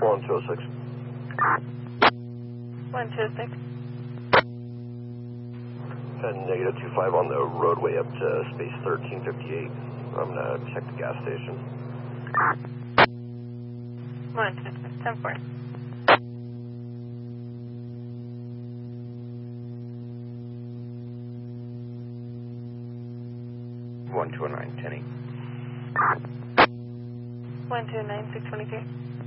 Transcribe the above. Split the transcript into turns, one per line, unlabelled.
1206.
126.
And negative 25 on the roadway up to space 1358. I'm going to check the gas station.
126. 10-4.
One two nine 10
129, 623.